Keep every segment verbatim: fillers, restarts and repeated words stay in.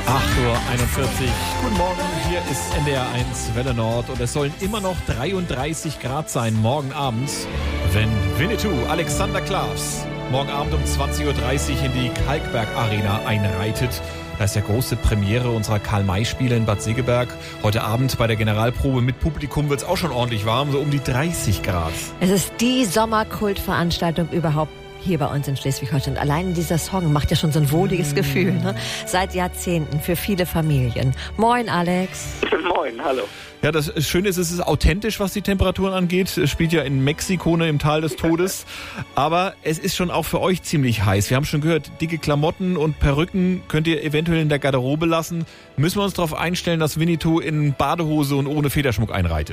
acht Uhr einundvierzig. Guten Morgen, hier ist N D R eins Welle Nord und es sollen immer noch dreiunddreißig Grad sein morgen Abend, wenn Winnetou Alexander Klavs morgen Abend um zwanzig Uhr dreißig in die Kalkberg Arena einreitet. Da ist ja große Premiere unserer Karl-May-Spiele in Bad Segeberg. Heute Abend bei der Generalprobe mit Publikum wird es auch schon ordentlich warm, so um die dreißig Grad. Es ist die Sommerkultveranstaltung überhaupt hier bei uns in Schleswig-Holstein. Allein dieser Song macht ja schon so ein wohliges Gefühl, ne? Seit Jahrzehnten für viele Familien. Moin, Alex. Moin, hallo. Ja, das Schöne ist, es ist authentisch, was die Temperaturen angeht. Es spielt ja in Mexiko, ne, im Tal des Todes. Aber es ist schon auch für euch ziemlich heiß. Wir haben schon gehört, dicke Klamotten und Perücken könnt ihr eventuell in der Garderobe lassen. Müssen wir uns darauf einstellen, dass Winnetou in Badehose und ohne Federschmuck einreitet?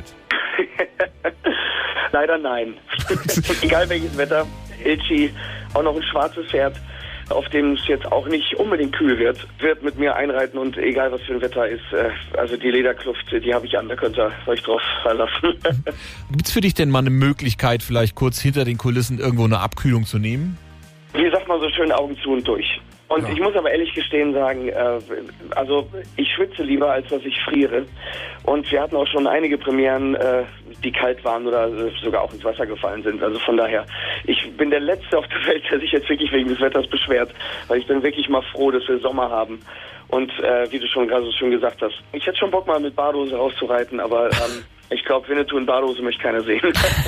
Leider nein. Egal welches Wetter, Ilchi, auch noch ein schwarzes Pferd, auf dem es jetzt auch nicht unbedingt kühl wird, wird mit mir einreiten und egal was für ein Wetter ist, äh, also die Lederkluft, die habe ich an, da könnt ihr euch drauf verlassen. Gibt's für dich denn mal eine Möglichkeit, vielleicht kurz hinter den Kulissen irgendwo eine Abkühlung zu nehmen? Wie sagt man so schön, Augen zu und durch. Und ja. Ich muss aber ehrlich gestehen sagen, äh, also ich schwitze lieber, als dass ich friere. Und wir hatten auch schon einige Premieren, äh, die kalt waren oder äh, sogar auch ins Wasser gefallen sind. Also von daher, ich bin der Letzte auf der Welt, der sich jetzt wirklich wegen des Wetters beschwert. Weil ich bin wirklich mal froh, dass wir Sommer haben. Und äh, wie du schon gerade so schön gesagt hast, ich hätte schon Bock mal mit Badehose rauszureiten, aber ähm, ich glaube, Winnetou in Badehose möchte keiner sehen.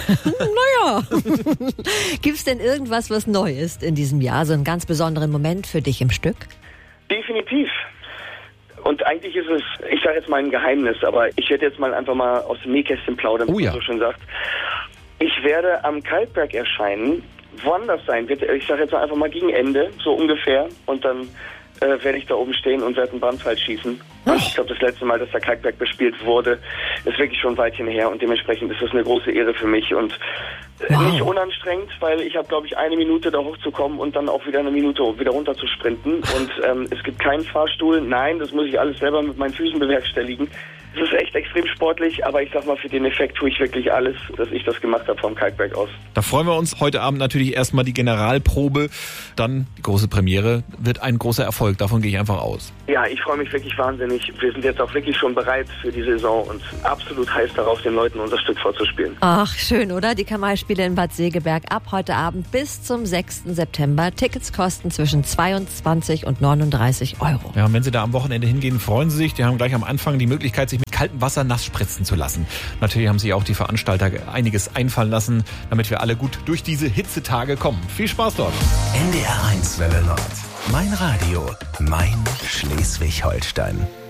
Naja. Gibt's denn irgendwas, was neu ist in diesem Jahr? So einen ganz besonderen Moment für dich im Stück? Definitiv. Und eigentlich ist es, ich sage jetzt mal ein Geheimnis, aber ich werde jetzt mal einfach mal aus dem Nähkästchen plaudern, wie oh ja. man so schön sagt. Ich werde am Kalkberg erscheinen, woanders sein. Ich sage jetzt einfach mal gegen Ende, so ungefähr. Und dann äh, werde ich da oben stehen und werde einen Brandpfeil schießen. Oh. Ich glaube, das letzte Mal, dass der Kalkberg bespielt wurde, ist wirklich schon ein Weilchen her. Und dementsprechend ist das eine große Ehre für mich. Und äh, wow. nicht unanstrengend, weil ich habe, glaube ich, eine Minute da hochzukommen und dann auch wieder eine Minute wieder runter zu sprinten. Und ähm, es gibt keinen Fahrstuhl. Nein, das muss ich alles selber mit meinen Füßen bewerkstelligen. Es ist echt extrem sportlich, aber ich sag mal, für den Effekt tue ich wirklich alles, dass ich das gemacht habe vom Kalkberg aus. Da freuen wir uns heute Abend natürlich erstmal die Generalprobe, dann die große Premiere. Wird ein großer Erfolg, davon gehe ich einfach aus. Ja, ich freue mich wirklich wahnsinnig. Wir sind jetzt auch wirklich schon bereit für die Saison und absolut heiß darauf, den Leuten unser Stück vorzuspielen. Ach, schön, oder? Die Karl-May-Spiele in Bad Segeberg ab heute Abend bis zum sechsten September. Tickets kosten zwischen zweiundzwanzig und neununddreißig Euro. Ja, und wenn Sie da am Wochenende hingehen, freuen Sie sich. Die haben gleich am Anfang die Möglichkeit, sich mit kaltem Wasser nass spritzen zu lassen. Natürlich haben sich auch die Veranstalter einiges einfallen lassen, damit wir alle gut durch diese Hitzetage kommen. Viel Spaß dort. N D R eins Welle Nord. Mein Radio. Mein Schleswig-Holstein.